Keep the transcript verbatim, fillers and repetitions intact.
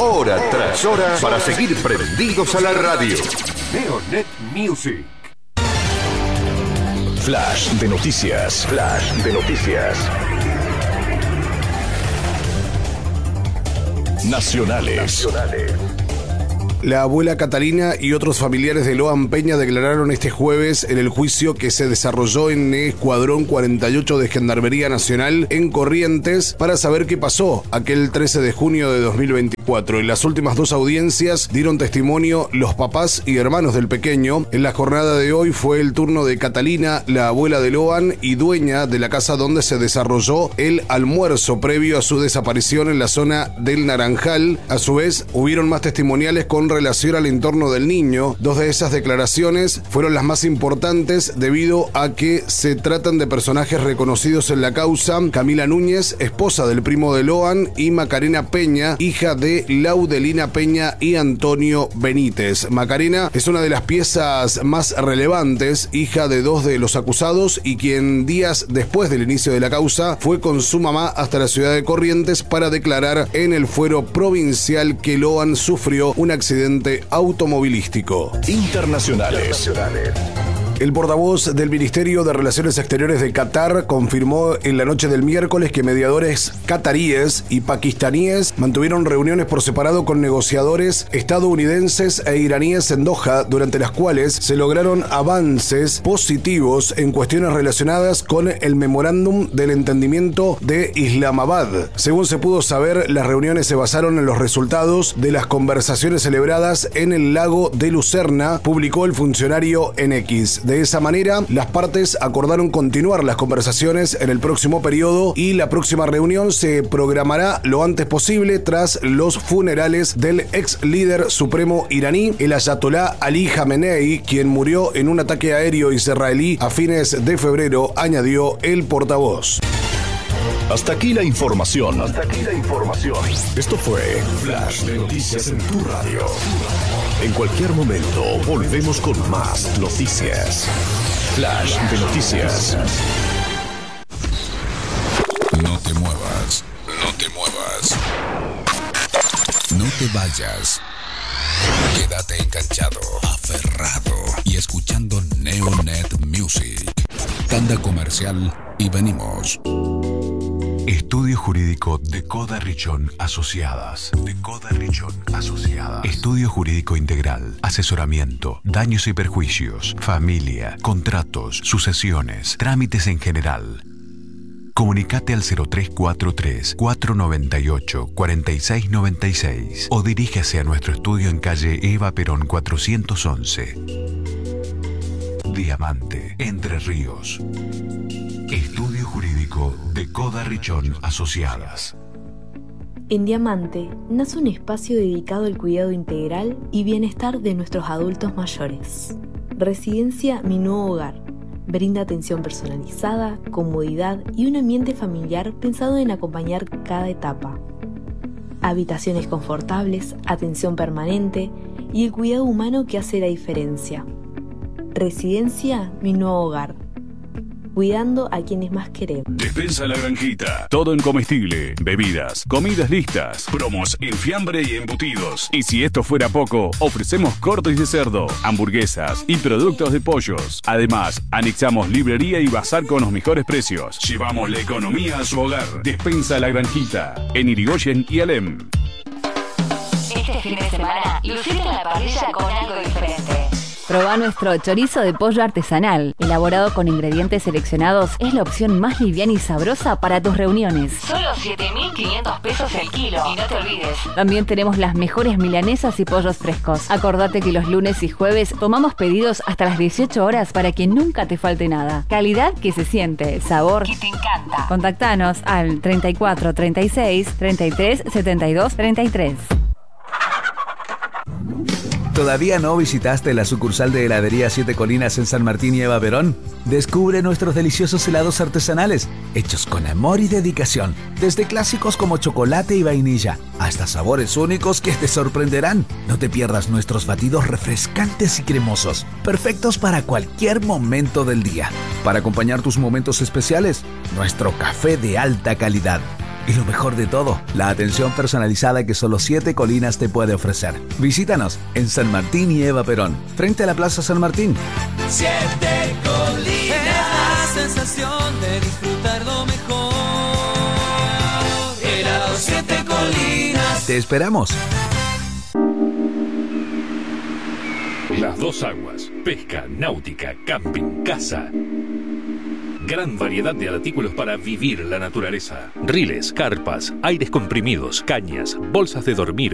hora tras hora para seguir prendidos a la radio. Neonet Music. Flash de noticias. Flash de noticias. Nacionales. Nacionales. La abuela Catalina y otros familiares de Loan Peña declararon este jueves en el juicio que se desarrolló en el Escuadrón cuarenta y ocho de Gendarmería Nacional en Corrientes para saber qué pasó aquel trece de junio de dos mil veinticuatro. En las últimas dos audiencias dieron testimonio los papás y hermanos del pequeño. En la jornada de hoy fue el turno de Catalina, la abuela de Loan y dueña de la casa donde se desarrolló el almuerzo previo a su desaparición en la zona del Naranjal. A su vez, hubieron más testimoniales con relación al entorno del niño. Dos de esas declaraciones fueron las más importantes debido a que se tratan de personajes reconocidos en la causa: Camila Núñez, esposa del primo de Loan, y Macarena Peña, hija de Laudelina Peña y Antonio Benítez. Macarena es una de las piezas más relevantes, hija de dos de los acusados y quien días después del inicio de la causa fue con su mamá hasta la ciudad de Corrientes para declarar en el fuero provincial que Loan sufrió un accidente automovilístico. Internacionales. El portavoz del Ministerio de Relaciones Exteriores de Qatar confirmó en la noche del miércoles que mediadores cataríes y pakistaníes mantuvieron reuniones por separado con negociadores estadounidenses e iraníes en Doha, durante las cuales se lograron avances positivos en cuestiones relacionadas con el memorándum del entendimiento de Islamabad. Según se pudo saber, las reuniones se basaron en los resultados de las conversaciones celebradas en el lago de Lucerna, publicó el funcionario en X. De esa manera, las partes acordaron continuar las conversaciones en el próximo periodo y la próxima reunión se programará lo antes posible tras los funerales del ex líder supremo iraní, el ayatolá Ali Jamenei, quien murió en un ataque aéreo israelí a fines de febrero, añadió el portavoz. Hasta aquí la información. Hasta aquí la información. Esto fue Flash de Noticias en tu radio. En cualquier momento volvemos con más noticias. Flash de Noticias. No te muevas. No te muevas. No te vayas. Quédate enganchado, aferrado y escuchando Neonet Music. Tanda comercial y venimos. Estudio Jurídico de Coda Richón Asociadas. De Coda Richón Asociadas. Estudio Jurídico Integral. Asesoramiento, daños y perjuicios, familia, contratos, sucesiones, trámites en general. Comunicate al cero tres cuatro tres, cuatro nueve ocho, cuatro seis nueve seis o diríjase a nuestro estudio en calle Eva Perón cuatrocientos once. Diamante, Entre Ríos. Estudio Jurídico de Coda Richón Asociadas. En Diamante nace un espacio dedicado al cuidado integral y bienestar de nuestros adultos mayores. Residencia Mi Nuevo Hogar. Brinda atención personalizada, comodidad y un ambiente familiar pensado en acompañar cada etapa. Habitaciones confortables, atención permanente y el cuidado humano que hace la diferencia. Residencia Mi Nuevo Hogar. Cuidando a quienes más queremos. Despensa La Granjita. Todo en comestible, bebidas, comidas listas, promos en fiambre y embutidos. Y si esto fuera poco, ofrecemos cortes de cerdo, hamburguesas y productos de pollos. Además, anexamos librería y bazar con los mejores precios. Llevamos la economía a su hogar. Despensa La Granjita. En Irigoyen y Alem. Este fin de semana, lucite en la parrilla con algo diferente. Probá nuestro chorizo de pollo artesanal. Elaborado con ingredientes seleccionados, es la opción más liviana y sabrosa para tus reuniones. Solo siete mil quinientos pesos el kilo. Y no te olvides. También tenemos las mejores milanesas y pollos frescos. Acordate que los lunes y jueves tomamos pedidos hasta las dieciocho horas para que nunca te falte nada. Calidad que se siente, sabor que te encanta. Contactanos al treinta y cuatro, treinta y seis, treinta y tres, setenta y dos, treinta y tres. ¿Todavía no visitaste la sucursal de Heladería Siete Colinas en San Martín y Eva Perón? Descubre nuestros deliciosos helados artesanales, hechos con amor y dedicación, desde clásicos como chocolate y vainilla, hasta sabores únicos que te sorprenderán. No te pierdas nuestros batidos refrescantes y cremosos, perfectos para cualquier momento del día. Para acompañar tus momentos especiales, nuestro café de alta calidad. Y lo mejor de todo, la atención personalizada que solo Siete Colinas te puede ofrecer. Visítanos en San Martín y Eva Perón, frente a la Plaza San Martín. Siete Colinas, es la sensación de disfrutar lo mejor. Helado Siete Colinas. Te esperamos. Las Dos Aguas, pesca, náutica, camping, casa. Gran variedad de artículos para vivir la naturaleza. Riles, carpas, aires comprimidos, cañas, bolsas de dormir,